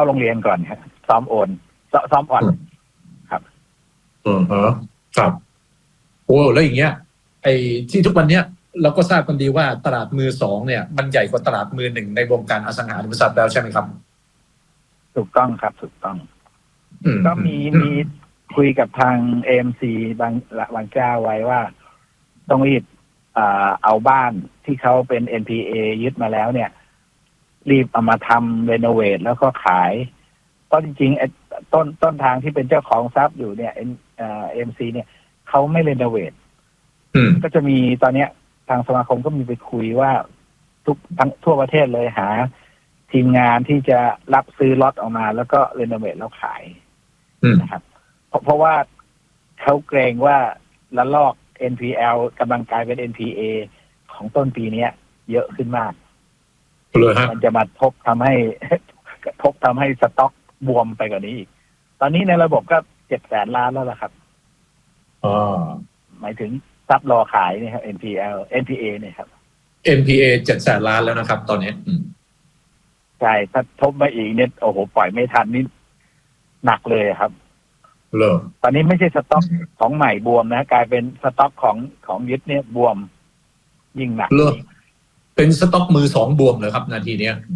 โรงเรียนก่อนครับซ้อมโอนซ้อมผ่อนครับครับโอ้แล้วอย่างเงี้ยไอ้ที่ทุกวันเนี้ยเราก็ทราบกันดีว่าตลาดมือสองเนี่ยมันใหญ่กว่าตลาดมือหนึ่งในวงการอสังหาริมทรัพย์แล้วใช่ไหมครับถูกต้องครับถูกต้องก็มีคุยกับทาง AMC บางเจ้าไว้ว่าต้องรีบเอาบ้านที่เขาเป็น NPA ยึดมาแล้วเนี่ยรีบเอามาทำเรโนเวทแล้วก็ขายเพราะจริงๆต้นทางที่เป็นเจ้าของทรัพย์อยู่เนี่ยAMC เนี่ยเขาไม่เรโนเวทก็จะมีตอนเนี้ยทางสมาคมก็มีไปคุยว่าทั้งทั่วประเทศเลยหาทีมงานที่จะรับซื้อล็อตออกมาแล้วก็เรโนเวทแล้วขายนะครับเพราะว่าเขาเกรงว่าระลอก NPL กำลังกลายเป็น NPA ของต้นปีนี้เยอะขึ้นมากมันจะมาทบทำให้สต็อกบวมไปกว่านี้อีกตอนนี้ในระบบก็700,000 ล้านแล้วล่ะครับหมายถึงทรัพย์รอขายนี่ครับ NPA เนี่ยครับ NPA 700,000 ล้านแล้วนะครับตอนนี้ใช่ถ้าทบมาอีกเนี่ยโอ้โหปล่อยไม่ทันนี่หนักเลยครับตอนนี้ไม่ใช่สต็อกของใหม่บวมนะกลายเป็นสต็อกของยึดเนี่ยบวมยิ่งหนักเป็นสต็อกมือสองบวมเลยครับนาทีเนี้ย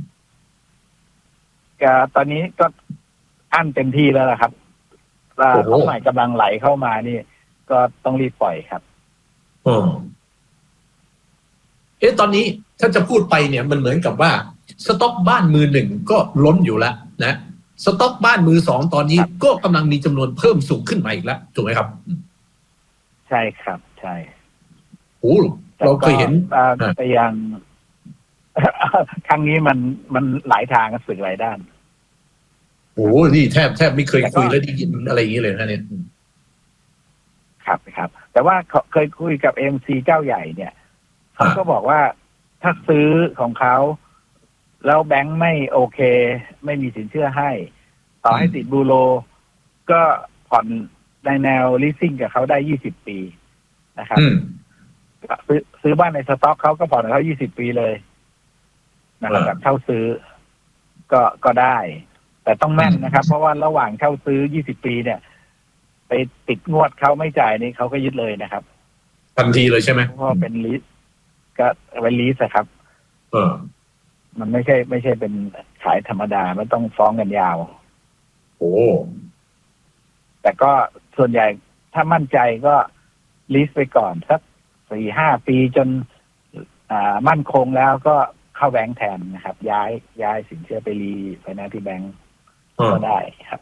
ตอนนี้ก็อั้นเต็มที่แล้วล่ะครับของใหม่กำลังไหลเข้ามานี่ก็ต้องรีบปล่อยครับตอนนี้ถ้าจะพูดไปเนี่ยมันเหมือนกับว่าสต็อกบ้านมือหนึ่งก็ล้นอยู่แล้วนะสต็อกบ้านมือสองตอนนี้ก็กำลังมีจำนวนเพิ่มสูงขึ้นมาอีกแล้วถูกไหมครับใช่ครับใช่เราเคยเห็นแต่ยังครั้งนี้มันหลายทางสึกหลายด้านนี่แทบไม่เคยคุยแล้วได้ยินอะไรอย่างนี้เลยนะเนี่ยครับแต่ว่าเคยคุยกับ MC เจ้าใหญ่เนี่ยเขาก็บอกว่าถ้าซื้อของเขาแล้วแบงค์ไม่โอเคไม่มีสินเชื่อให้ต่อให้ติดบูโรก็ผ่อนในแนวลิสซิ่งกับเขาได้20 ปีนะครับซื้อบ้านในสต็อกเขาก็ผ่อนเขา20 ปีเลยนะครับเช่าซื้อก็ได้แต่ต้องแม่นนะครับเพราะว่าระหว่างเช่าซื้อ20 ปีเนี่ยไปติดงวดเขาไม่จ่ายนี่เขาก็ยึดเลยนะครับทันทีเลยใช่ไหมเพราะเป็นลีสก็เป็นลีสครับมันไม่ใช่เป็นขายธรรมดาไม่ต้องฟ้องกันยาวแต่ก็ส่วนใหญ่ถ้ามั่นใจก็ลีสไปก่อนสัก 4-5 ปีจนมั่นคงแล้วก็เข้าแบงค์แทนนะครับย้ายสินเชื่อไปรีไฟแนนซ์ที่แบงค์ก็ได้ครับ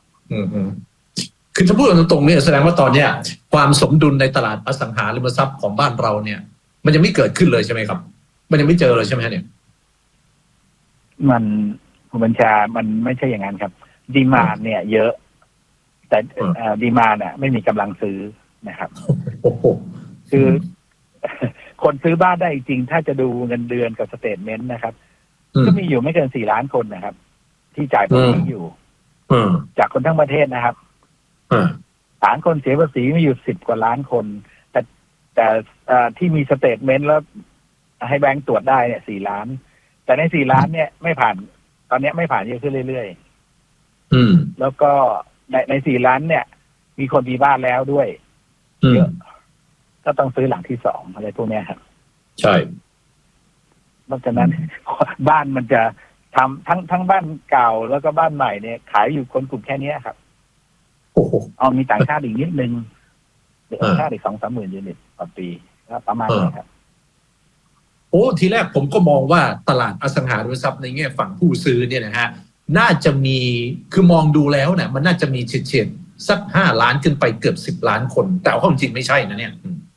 คือถ้าพูดตรงๆเนี่ยแสดงว่าตอนเนี้ยความสมดุลในตลาดอสังหาริมทรัพย์ของบ้านเราเนี่ยมันยังไม่เกิดขึ้นเลยใช่ไหมครับมันยังไม่เจอเลยใช่ไหมเนี่ยมันคุณบัญชามันไม่ใช่อย่างนั้นครับดีมานด์เนี่ยเยอะแต่ดีมานด์ไม่มีกำลังซื้อนะครับคือคนซื้อบ้านได้จริงถ้าจะดูเงินเดือนกับสเตทเมนต์นะครับก็มีอยู่ไม่เกิน4 ล้านคนนะครับที่จ่ายภาษีอยู่จากคนทั้งประเทศนะครับฐานคนเสียภาษีมีอยู่10 กว่าล้านคนแต่ที่มีสเตทเมนต์แล้วให้แบงก์ตรวจได้เนี่ย4 ล้านแต่ใน4 ล้านเนี่ยไม่ผ่านตอนนี้ไม่ผ่านเยอะขึ้นเรื่อยๆแล้วก็ใน4 ล้านเนี่ยมีคนมีบ้านแล้วด้วยเยอะก็ต้องซื้อหลังที่2อะไรพวกนี้ครับใช่เพราะฉะนั้นบ้านมันจะทำทั้งบ้านเก่าแล้วก็บ้านใหม่เนี่ยขายอยู่คนกลุ่มแค่นี้ครับมีต่างชาติอีกนิดนึงต่างชาติอีก 2-3 หมื่นยูนิตต่อปีก็ประมาณนี้ครับทีแรกผมก็มองว่าตลาดอสังหาริมทรัพย์ในแง่ฝั่งผู้ซื้อเนี่ยนะฮะน่าจะมีคือมองดูแล้วเนี่ยมันน่าจะมีเฉียดสัก5 ล้านขึ้นไปเกือบ10 ล้านคนแต่ความจริงไม่ใช่นะเนี่ย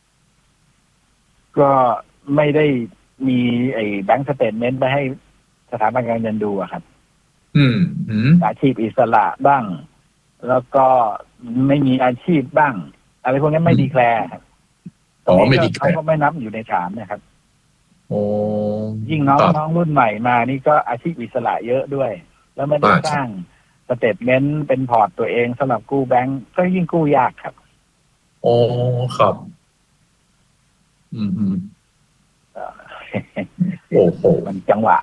ก็ไม่ได้มีไอ้แบงก์สเตทเมนต์ไปให้สถาบันการเงินดูอะครับอาชีพอิสระบ้างแล้วก็ไม่มีอาชีพบ้างอะไรพวกนี้ไม่ดีแคลร์ครับไม่ดีแคลร์เขาก็ไม่นับอยู่ในฐานนะครับยิ่งน้องรุ่นใหม่มานี่ก็อาชีพอิสระเยอะด้วยแล้วไม่ได้สร้างสเตทเมนต์เป็นพอร์ตตัวเองสำหรับกู้แบงก์ก็ยิ่งกู้ยากครับครับโอ้โหมันจังหวะ